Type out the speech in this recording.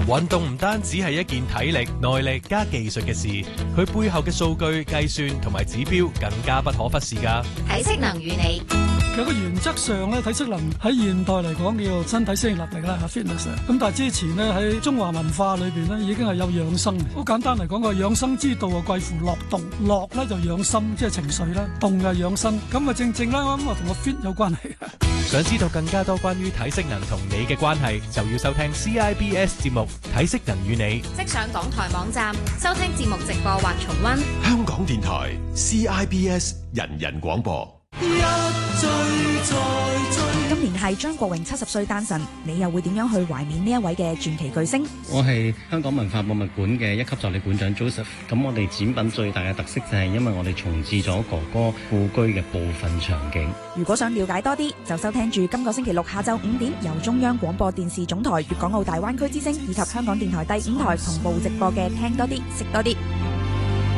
運動唔單止係一件體力、耐力加技術嘅事，佢背後嘅數據計算同埋指標更加不可忽視㗎。 體適能與你， 其實個原則上咧，體適能喺現代嚟講叫做身體適應能力啦 ，fitness。咁但係之前咧喺中華文化裏邊咧已經係有養生。好簡單嚟講，個養生之道啊，貴乎樂動。樂咧就養心，即係情緒啦；動就養生。咁啊正正啦，咁啊同個 fit 有關係。 想知道更加多關於體適能同你嘅關係，就要收聽 CIBS 節目《體適能與你》。 即上港台網站收聽節目直播或重溫。 香港電台 CIBS 人人廣播。 今年係張國榮70歲誕辰，你又會點樣去懷緬呢一位嘅傳奇巨星？ 我係香港文化博物館嘅1級助理館長 Joseph。咁我哋展品最大嘅特色就係因為我哋重置咗哥哥故居嘅部分場景。 如果想了解多啲，就收聽住今個星期六下晝5點，由中央廣播電視總台粵港澳大灣區之聲以及香港電台第5台同步直播嘅聽多啲，識多啲。